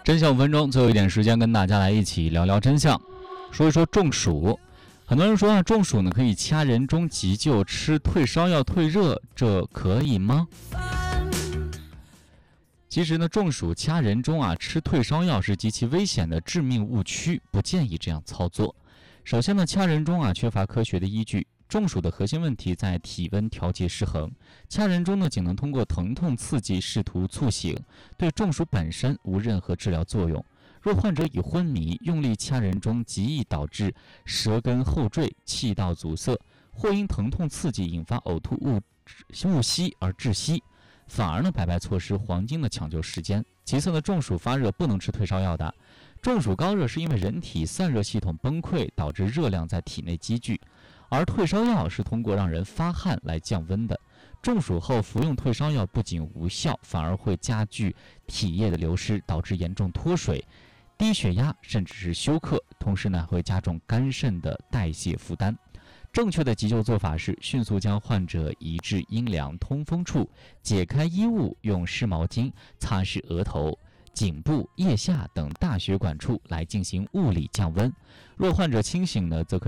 真相5分钟，最后一点时间跟大家来一起聊聊真相，说一说中暑。很多人说中暑呢可以掐人中急救，吃退烧药退热，这可以吗？其实呢，中暑掐人中吃退烧药是极其危险的致命误区，不建议这样操作。首先呢，掐人中缺乏科学的依据。中暑的核心问题在体温调节失衡，掐人中呢仅能通过疼痛刺激试图猝醒，对中暑本身无任何治疗作用。若患者已昏迷，用力掐人中极易导致舌根后坠、气道阻塞，或因疼痛刺激引发呕吐误吸而窒息，反而呢白白错失黄金的抢救时间。其次呢，中暑发热不能吃退烧药的。中暑高热是因为人体散热系统崩溃导致热量在体内积聚，而退烧药是通过让人发汗来降温的。中暑后服用退烧药不仅无效，反而会加剧体液的流失，导致严重脱水、低血压甚至是休克，同时呢会加重肝肾的代谢负担。正确的急救做法是迅速将患者移至阴凉通风处，解开衣物，用湿毛巾擦拭额头、颈部、腋下等大血管处来进行物理降温。若患者清醒呢，则可以